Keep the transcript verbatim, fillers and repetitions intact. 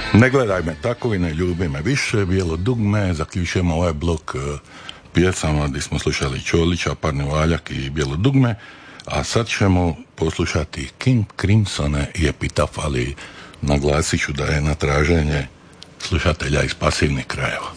Ne gledaj me tako i ne ljubi me više, Bijelo dugme. Zaključujemo ovaj blok pjesama gdje smo slušali Čolića, Parni valjak i Bijelo dugme, a sad ćemo poslušati King Crimsone i Epitaf, ali naglasit ću da je na traženje slušatelja iz pasivnih krajeva.